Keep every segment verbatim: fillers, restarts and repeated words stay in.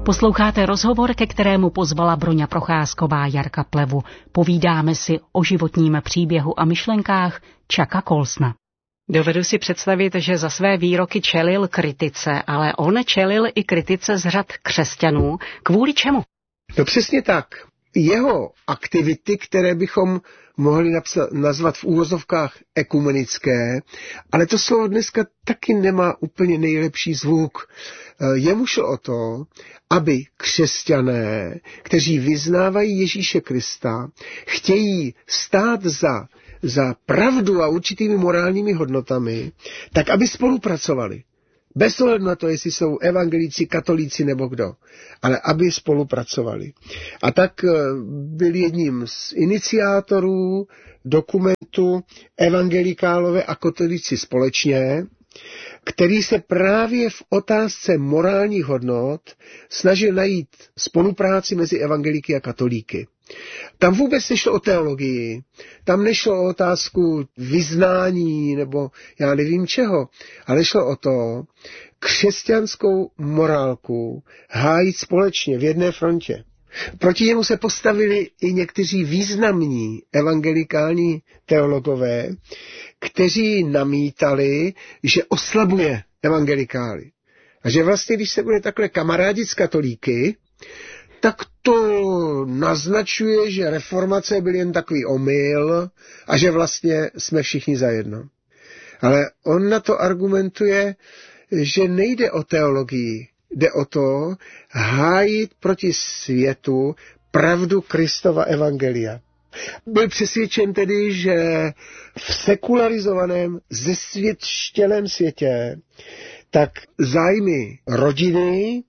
Posloucháte rozhovor, ke kterému pozvala Broňa Procházková Jarka Plevu. Povídáme si o životním příběhu a myšlenkách Chucka Colsona. Dovedu si představit, že za své výroky čelil kritice, ale on čelil i kritice z řad křesťanů. Kvůli čemu? No přesně tak. Jeho aktivity, které bychom mohli napsat, nazvat v úvozovkách ekumenické, ale to slovo dneska taky nemá úplně nejlepší zvuk. Jemu šlo o to, aby křesťané, kteří vyznávají Ježíše Krista, chtějí stát za, za pravdu a určitými morálními hodnotami, tak aby spolupracovali. Bez ohledu na to, jestli jsou evangelíci, katolíci nebo kdo, ale aby spolupracovali. A tak byl jedním z iniciátorů dokumentu Evangelikálové a katolíci společně, který se právě v otázce morálních hodnot snažil najít spolupráci mezi evangelíky a katolíky. Tam vůbec nešlo o teologii, tam nešlo o otázku vyznání nebo já nevím čeho, ale šlo o to křesťanskou morálku hájit společně v jedné frontě. Proti němu se postavili i někteří významní evangelikální teologové, kteří namítali, že oslabuje evangelikály. A že vlastně, když se bude takhle kamarádit s katolíky, tak to naznačuje, že reformace byl jen takový omyl a že vlastně jsme všichni zajedno. Ale on na to argumentuje, že nejde o teologii, jde o to hájit proti světu pravdu Kristova evangelia. Byl přesvědčen tedy, že v sekularizovaném, zesvětštělém světě tak zájmy rodiny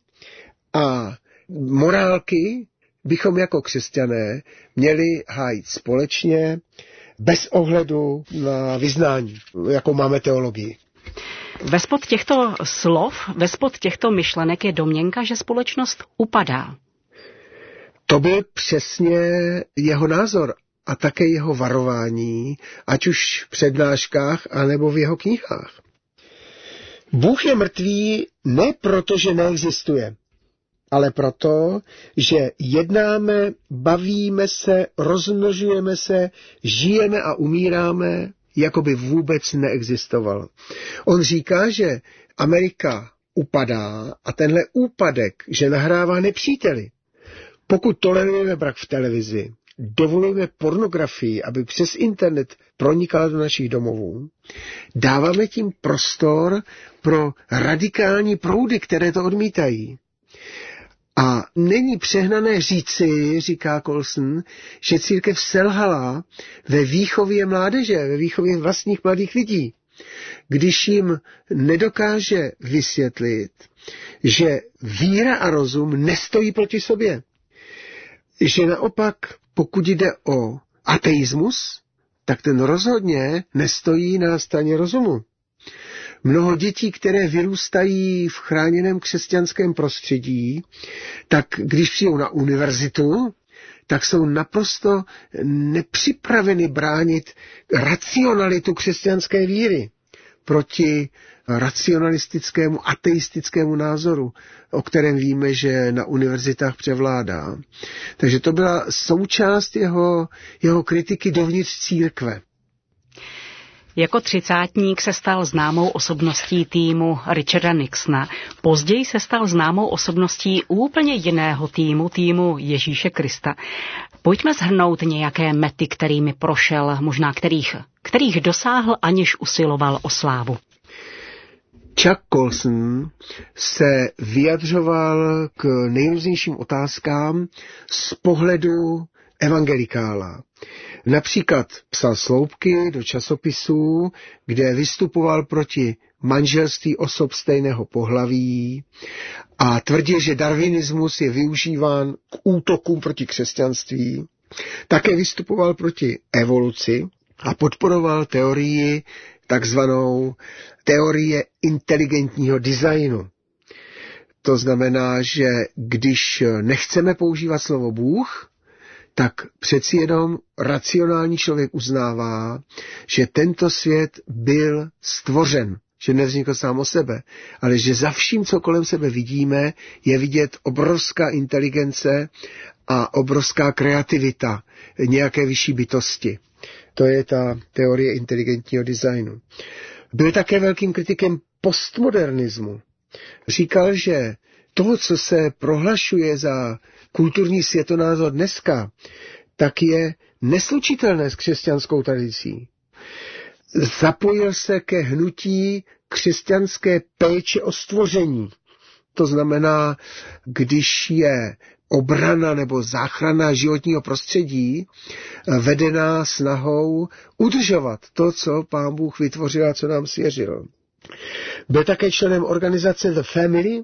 a morálky bychom jako křesťané měli hájit společně, bez ohledu na vyznání, jako máme teologii. Vespod těchto slov, vespod těchto myšlenek je domněnka, že společnost upadá. To byl přesně jeho názor a také jeho varování, ať už v přednáškách, anebo v jeho knihách. Bůh je mrtvý ne proto, že neexistuje, ale proto, že jednáme, bavíme se, rozmnožujeme se, žijeme a umíráme, jako by vůbec neexistoval. On říká, že Amerika upadá a tenhle úpadek, že nahrává nepříteli. Pokud tolerujeme brak v televizi, dovolujeme pornografii, aby přes internet pronikala do našich domovů, dáváme tím prostor pro radikální proudy, které to odmítají. A není přehnané říci, říká Colson, že církev selhala ve výchově mládeže, ve výchově vlastních mladých lidí, když jim nedokáže vysvětlit, že víra a rozum nestojí proti sobě. Že naopak, pokud jde o ateismus, tak ten rozhodně nestojí na straně rozumu. Mnoho dětí, které vyrůstají v chráněném křesťanském prostředí, tak když přijdou na univerzitu, tak jsou naprosto nepřipraveny bránit racionalitu křesťanské víry proti racionalistickému, ateistickému názoru, o kterém víme, že na univerzitách převládá. Takže to byla součást jeho, jeho kritiky dovnitř církve. Jako třicátník se stal známou osobností týmu Richarda Nixona. Později se stal známou osobností úplně jiného týmu, týmu Ježíše Krista. Pojďme shrnout nějaké mety, kterými prošel, možná kterých, kterých dosáhl, aniž usiloval o slávu. Chuck Colson se vyjadřoval k nejrůznějším otázkám z pohledu evangelikála. Například psal sloupky do časopisů, kde vystupoval proti manželství osob stejného pohlaví a tvrdil, že darwinismus je využíván k útokům proti křesťanství. Také vystupoval proti evoluci a podporoval teorii, takzvanou teorie inteligentního designu. To znamená, že když nechceme používat slovo Bůh, tak přeci jenom racionální člověk uznává, že tento svět byl stvořen že nevznikl sám o sebe, ale že za vším, co kolem sebe vidíme, je vidět obrovská inteligence a obrovská kreativita nějaké vyšší bytosti. To je ta teorie inteligentního designu. Byl také velkým kritikem postmodernismu. Říkal, že to, co se prohlašuje za kulturní světonázor dneska, tak je neslučitelné s křesťanskou tradicí. Zapojil se ke hnutí křesťanské péče o stvoření. To znamená, když je obrana nebo záchrana životního prostředí vedená snahou udržovat to, co Pán Bůh vytvořil a co nám svěřil. Byl také členem organizace The Family,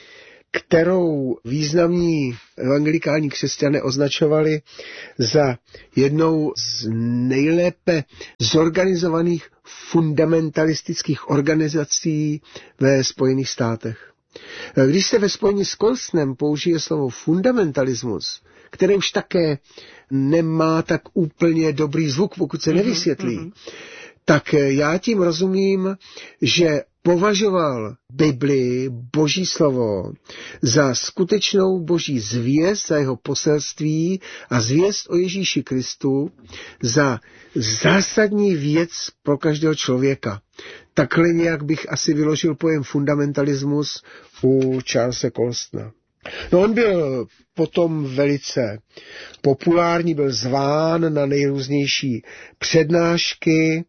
kterou významní evangelikální křesťané označovali za jednou z nejlépe zorganizovaných fundamentalistických organizací ve Spojených státech. Když se ve spojení s Colsonem použije slovo fundamentalismus, které už také nemá tak úplně dobrý zvuk, pokud se nevysvětlí, mm-hmm. tak já tím rozumím, že považoval Biblii, Boží slovo, za skutečnou Boží zvěst, za jeho poselství a zvěst o Ježíši Kristu, za zásadní věc pro každého člověka. Takhle nějak bych asi vyložil pojem fundamentalismus u Charlese Colsona. No on byl potom velice populární, byl zván na nejrůznější přednášky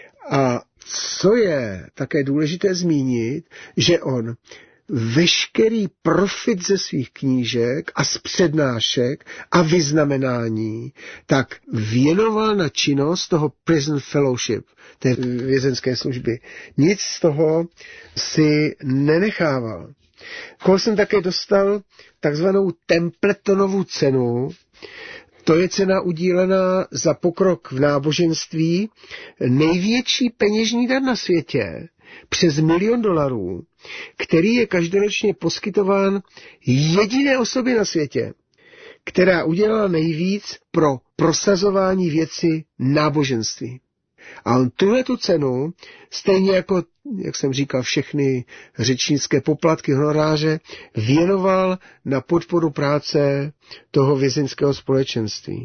a co je také důležité zmínit, že on veškerý profit ze svých knížek a z přednášek a vyznamenání tak věnoval na činnost toho prison fellowship, té vězenské služby. Nic z toho si nenechával. Colson také dostal takzvanou Templetonovu cenu. To je cena udílená za pokrok v náboženství, největší peněžní dar na světě, přes milion dolarů, který je každoročně poskytován jediné osobě na světě, která udělala nejvíc pro prosazování věci náboženství. A on tuhle tu cenu, stejně jako, jak jsem říkal, všechny řečnické poplatky, honoráře, věnoval na podporu práce toho vězeňského společenství.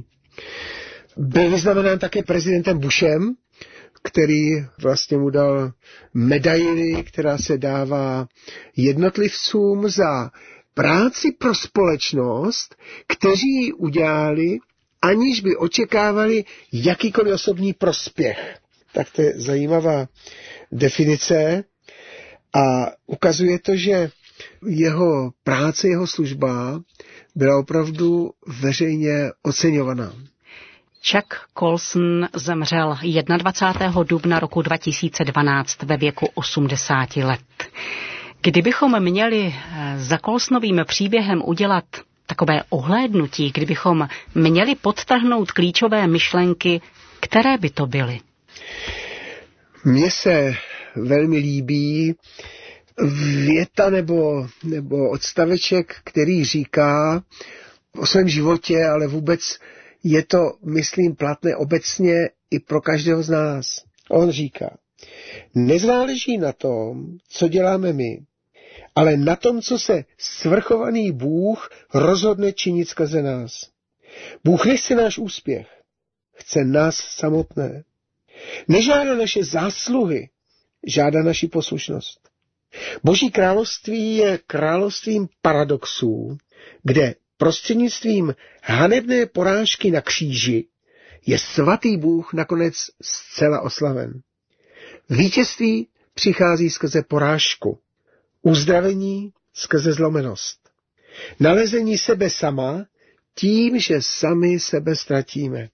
Byl vyznamenán také prezidentem Bushem, který vlastně mu dal medaili, která se dává jednotlivcům za práci pro společnost, kteří ji udělali, aniž by očekávali jakýkoliv osobní prospěch. Tak to je zajímavá definice a ukazuje to, že jeho práce, jeho služba byla opravdu veřejně oceňovaná. Chuck Colson zemřel dvacátého prvního dubna roku dva tisíce dvanáct ve věku osmdesáti let. Kdybychom měli za Colsonovým příběhem udělat takové ohlédnutí, kdybychom měli podtrhnout klíčové myšlenky, které by to byly? Mně se velmi líbí věta nebo, nebo odstaveček, který říká o svém životě, ale vůbec je to, myslím, platné obecně i pro každého z nás. On říká, nezáleží na tom, co děláme my, ale na tom, co se svrchovaný Bůh rozhodne činit skrze nás. Bůh nechce náš úspěch, chce nás samotné. Nežádá naše zásluhy, žádá naši poslušnost. Boží království je královstvím paradoxů, kde prostřednictvím hanebné porážky na kříži je svatý Bůh nakonec zcela oslaven. Vítězství přichází skrze porážku, uzdravení skrze zlomenost, nalezení sebe sama tím, že sami sebe ztratíme.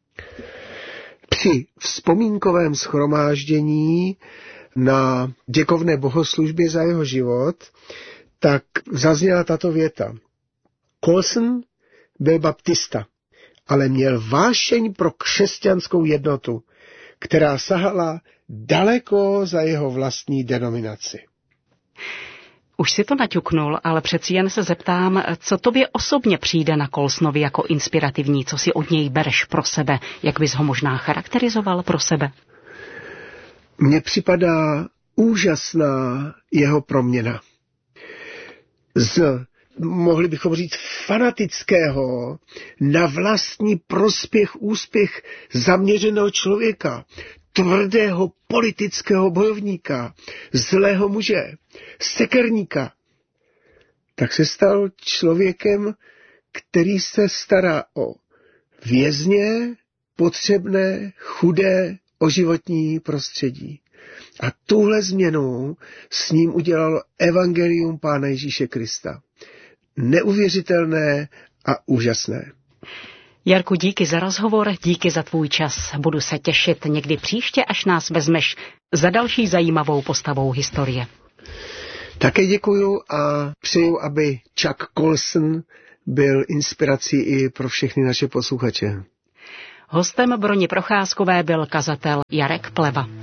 Při vzpomínkovém shromáždění na děkovné bohoslužbě za jeho život tak zazněla tato věta. Colson byl baptista, ale měl vášeň pro křesťanskou jednotu, která sahala daleko za jeho vlastní denominaci. Už si to naťuknul, ale přeci jen se zeptám, co tobě osobně přijde na Colsonovi jako inspirativní, co si od něj bereš pro sebe, jak bys ho možná charakterizoval pro sebe? Mně připadá úžasná jeho proměna. Z, mohli bychom říct, fanatického na vlastní prospěch, úspěch zaměřeného člověka, tvrdého politického bojovníka, zlého muže, sekerníka, tak se stal člověkem, který se stará o vězně, potřebné, chudé, o životní prostředí. A tuhle změnu s ním udělalo evangelium Pána Ježíše Krista. Neuvěřitelné a úžasné. Jarku, díky za rozhovor, díky za tvůj čas. Budu se těšit někdy příště, až nás vezmeš za další zajímavou postavou historie. Také děkuju a přeju, aby Chuck Colson byl inspirací i pro všechny naše posluchače. Hostem Broni Procházkové byl kazatel Jarek Pleva.